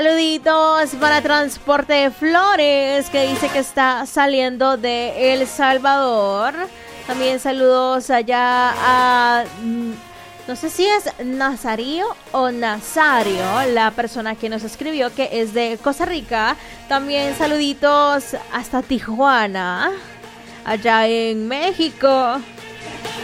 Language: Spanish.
Saluditos para Transporte Flores, que dice que está saliendo de El Salvador. También saludos allá a, no sé si es Nazario o Nazario, la persona que nos escribió, que es de Costa Rica. También saluditos hasta Tijuana, allá en México.